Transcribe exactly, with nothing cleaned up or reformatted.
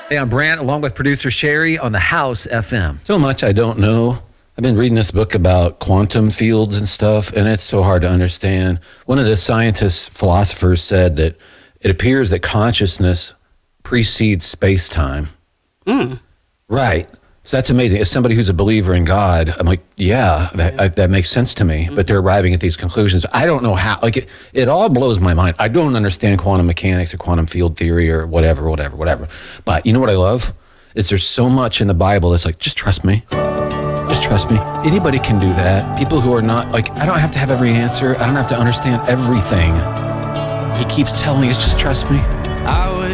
Hey, I'm Brant, along with producer Sherry on the House F M. So much I don't know. I've been reading this book about quantum fields and stuff, and it's so hard to understand. One of the scientists, philosophers said that it appears that consciousness precedes space-time. Mm. Right. So that's amazing. As somebody who's a believer in God, I'm like, yeah, that I, that makes sense to me. Mm-hmm. But they're arriving at these conclusions. I don't know how. Like, it, it all blows my mind. I don't understand quantum mechanics or quantum field theory or whatever, whatever, whatever. But you know what I love? Is there's so much in the Bible that's like, just trust me. Just trust me. Anybody can do that. People who are not, like, I don't have to have every answer. I don't have to understand everything. He keeps telling me, it's just trust me. I